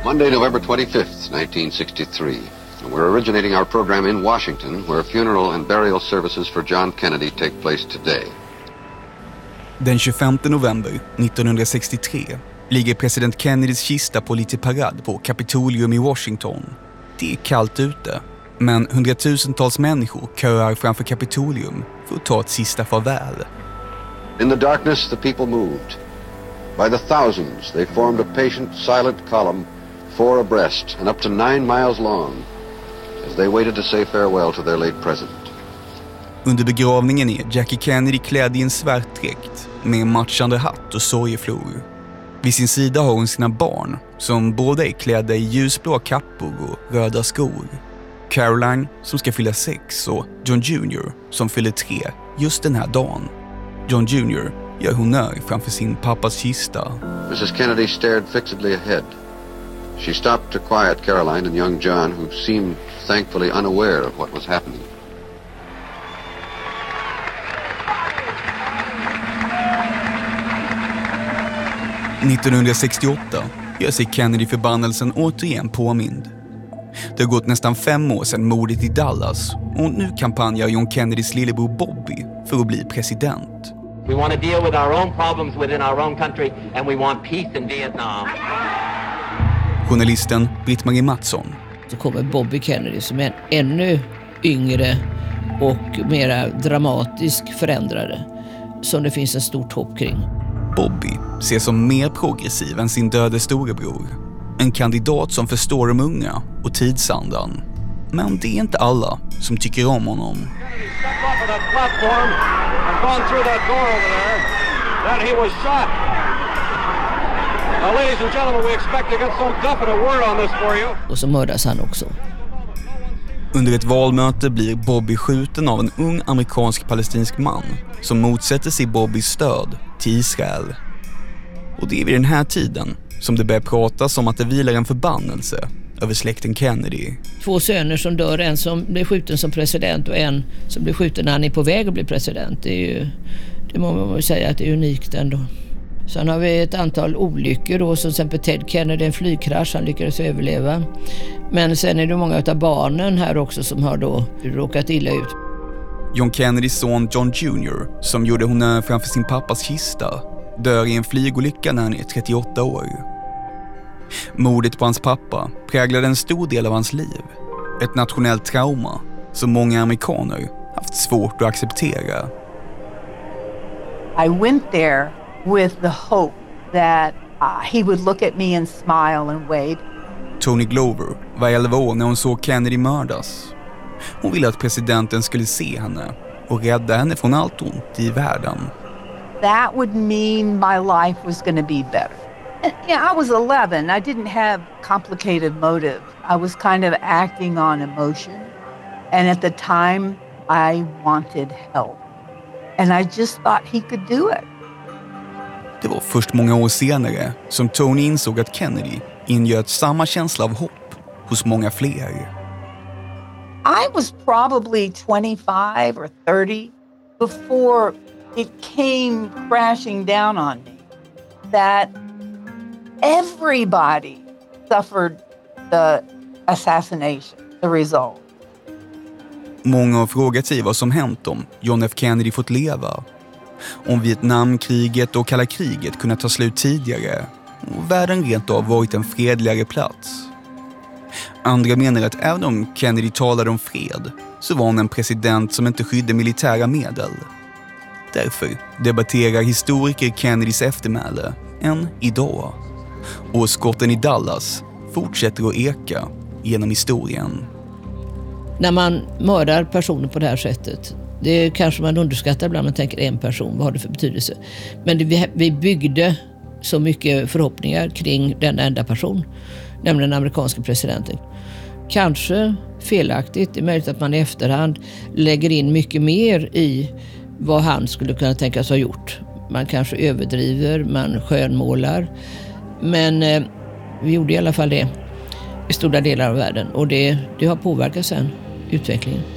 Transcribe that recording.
Monday, November 25th, 1963. And we're originating our program in Washington, where funeral and burial services for John Kennedy take place today. Den 25 november 1963 ligger president Kennedys kista på lite parad på Kapitolium i Washington. Det är kallt ute, men hundratusentals människor köar framför Kapitolium för att ta ett sista farväl. In the darkness, the people moved. By the thousands, they formed a patient, silent column, 4 abreast and up to 9 miles long, as they waited to say farewell to their late president. Under begravningen är Jackie Kennedy klädd i en svart dräkt med matchande hatt och sorgeflor. Vid sin sida har hon sina barn, som båda är klädda i ljusblå kappor och röda skor. Caroline, som ska fylla 6, och John Jr. som fyller 3 just den här dagen. John Jr. gör honör framför sin pappas kista. Mrs. Kennedy stared fixedly ahead. She stopped to quiet Caroline and young John, who seemed thankfully unaware of what was happening. År 1968 gör sig Kennedy-förbannelsen återigen påmind. Det har gått nästan 5 år sedan mordet i Dallas, och nu kampanjar John Kennedys lillebror Bobby för att bli president. We want to deal with our own problems within our own country, and we want peace in Vietnam. Journalisten Britt-Marie Mattsson. Så kommer Bobby Kennedy som är en ännu yngre och mera dramatisk förändrare, som det finns en stort hopp kring. Bobby ses som mer progressiv än sin döde storebror. En kandidat som förstår de unga och tidsandan. Men det är inte alla som tycker om honom. Och så mördas han också. Under ett valmöte blir Bobby skjuten av en ung amerikansk-palestinsk man som motsätter sig Bobbys stöd till Israel. Och det är vid den här tiden som det börjar pratas om att det vilar en förbannelse över släkten Kennedy. 2 söner som dör, en som blir skjuten som president och en som blir skjuten när han är på väg att bli president. Det må man säga att det är unikt ändå. Sen har vi ett antal olyckor då, som till exempel Ted Kennedy, en flygkrasch, han lyckades överleva. Men sen är det många av barnen här också som har då råkat illa ut. John Kennedys son John Jr., som gjorde honör framför sin pappas kista, dör i en flygolycka när han är 38 år. Mordet på hans pappa präglade en stor del av hans liv. Ett nationellt trauma som många amerikaner haft svårt att acceptera. I went there with the hope that he would look at me and smile and wave. Tony Glover var 11 år när hon såg Kennedy mördas. Hon ville att presidenten skulle se henne och rädda henne från allt ont i världen. That would mean my life was going to be better. And, I was 11. I didn't have complicated motive. I was kind of acting on emotion. And at the time, I wanted help. And I just thought he could do it. Det var först många år senare som Tony insåg att Kennedy ingöt samma känsla av hopp hos många fler. I was probably 25 or 30 before it came crashing down on me that everybody suffered the assassination, the result. Många har frågat sig vad som hänt om John F. Kennedy fått leva. Om Vietnamkriget och kalla kriget kunde ta slut tidigare och världen rent av varit en fredligare plats. Andra menar att även om Kennedy talade om fred så var han en president som inte skydde militära medel. Därför debatterar historiker Kennedys eftermäle än idag. Och skotten i Dallas fortsätter att eka genom historien. När man mördar personer på det här sättet, det kanske man underskattar ibland, man tänker en person, vad har det för betydelse? Men vi byggde så mycket förhoppningar kring den enda person, nämligen den amerikanska presidenten. Kanske felaktigt, det är möjligt att man i efterhand lägger in mycket mer i vad han skulle kunna tänkas ha gjort. Man kanske överdriver, man skönmålar. Men vi gjorde i alla fall det i stora delar av världen. Och det har påverkat sen utvecklingen.